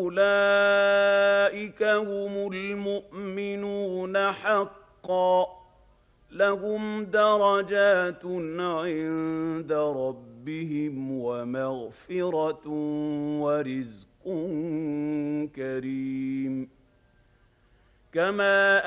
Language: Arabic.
أُولَٰئِكَ هُمُ الْمُؤْمِنُونَ حَقًّا ۚ لَّهُمْ دَرَجَاتٌ عِندَ رَبِّهِمْ وَمَغْفِرَةٌ وَرِزْقٌ كَرِيمٌ.